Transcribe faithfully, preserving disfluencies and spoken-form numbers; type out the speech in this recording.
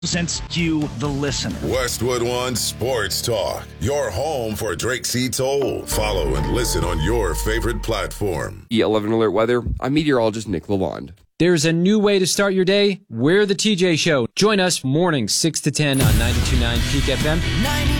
Presents you, the listener. Westwood One Sports Talk, your home for Drake C. Toll. Follow and listen on your favorite platform. E eleven Alert Weather, I'm meteorologist Nick Lalonde. There's a new way to start your day. We're the T J Show. Join us mornings six to ten on ninety-two point nine Peak F M.